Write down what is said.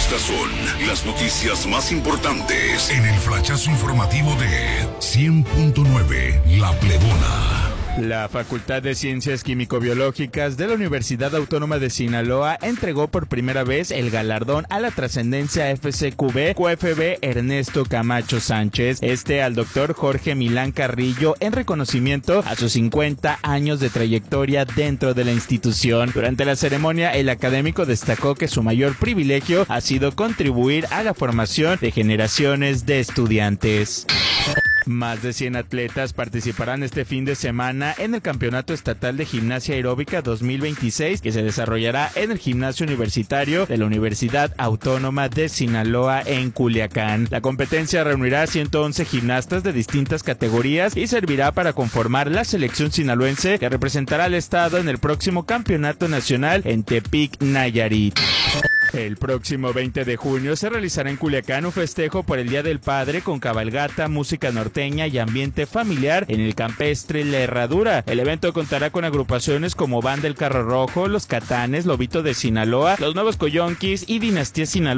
Estas son las noticias más importantes en el flachazo informativo de 100.9 La Plebona. La Facultad de Ciencias Químico-Biológicas de la Universidad Autónoma de Sinaloa entregó por primera vez el galardón a la Trascendencia FCQB QFB Ernesto Camacho Sánchez, al doctor Jorge Milán Carrillo, en reconocimiento a sus 50 años de trayectoria dentro de la institución. Durante la ceremonia, el académico destacó que su mayor privilegio ha sido contribuir a la formación de generaciones de estudiantes. Más de 100 atletas participarán este fin de semana en el Campeonato Estatal de Gimnasia Aeróbica 2026 que se desarrollará en el Gimnasio Universitario de la Universidad Autónoma de Sinaloa en Culiacán. La competencia reunirá a 111 gimnastas de distintas categorías y servirá para conformar la selección sinaloense que representará al estado en el próximo Campeonato Nacional en Tepic, Nayarit. El próximo 20 de junio se realizará en Culiacán un festejo por el Día del Padre con cabalgata, música norteña y ambiente familiar en el campestre La Herradura. El evento contará con agrupaciones como Banda El Carro Rojo, Los Catanes, Lobito de Sinaloa, Los Nuevos Coyonquis y Dinastía Sinaloa.